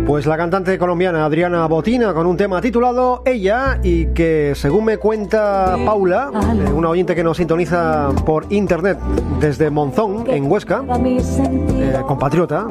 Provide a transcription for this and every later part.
Pues la cantante colombiana Adriana Botina con un tema titulado Ella, y que según me cuenta Paula, una oyente que nos sintoniza por internet desde Monzón, en Huesca, compatriota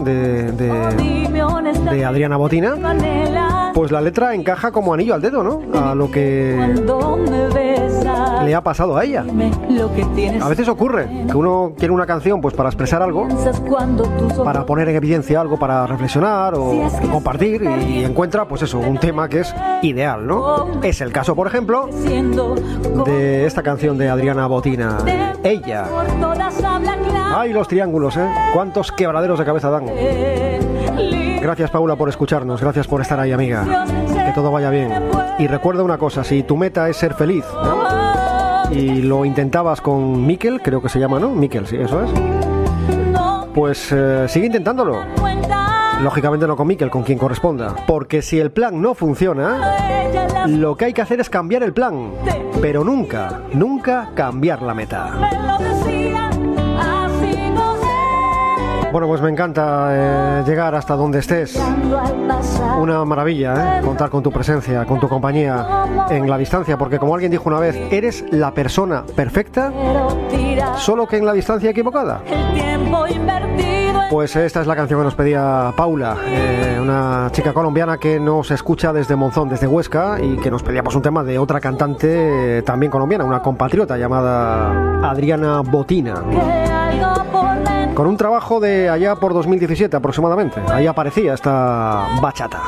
de Adriana Botina, pues la letra encaja como anillo al dedo, ¿no? A lo que le ha pasado a ella. A veces ocurre que uno quiere una canción pues para expresar algo, para poner en evidencia algo, para reflexionar o compartir, y encuentra pues eso, un tema que es ideal, ¿no? Es el caso, por ejemplo, de esta canción de Adriana Botina, Ella. Ay, los triángulos, ¿eh? Cuántos quebraderos de cabeza dan. Gracias, Paula, por escucharnos. Gracias por estar ahí, amiga. Que todo vaya bien. Y recuerda una cosa, si tu meta es ser feliz, ¿no? Y lo intentabas con Miquel, creo que se llama, ¿no? Miquel, sí, eso es. Pues sigue intentándolo. Lógicamente no con Miquel, con quien corresponda. Porque si el plan no funciona, lo que hay que hacer es cambiar el plan. Pero nunca, nunca cambiar la meta. Bueno, pues me encanta llegar hasta donde estés. Una maravilla, contar con tu presencia, con tu compañía en la distancia, porque como alguien dijo una vez, eres la persona perfecta, solo que en la distancia equivocada. Pues esta es la canción que nos pedía Paula, una chica colombiana que nos escucha desde Monzón, desde Huesca, y que nos pedía pues un tema de otra cantante también colombiana, una compatriota llamada Adriana Botina, con un trabajo de allá por 2017 aproximadamente. Ahí aparecía esta bachata.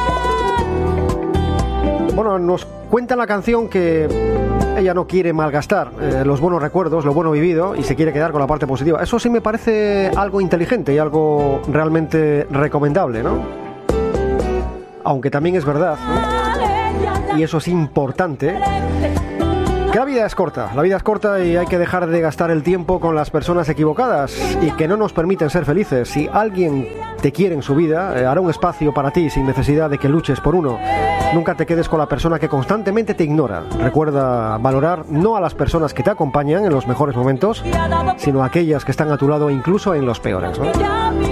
Bueno, nos cuenta la canción que ella no quiere malgastar los buenos recuerdos, lo bueno vivido, y se quiere quedar con la parte positiva. Eso sí me parece algo inteligente y algo realmente recomendable, ¿no? Aunque también es verdad, ¿no? Y eso es importante, que la vida es corta y hay que dejar de gastar el tiempo con las personas equivocadas y que no nos permiten ser felices. Si alguien te quiere en su vida, hará un espacio para ti sin necesidad de que luches por uno. Nunca te quedes con la persona que constantemente te ignora. Recuerda valorar no a las personas que te acompañan en los mejores momentos, sino a aquellas que están a tu lado incluso en los peores, ¿no?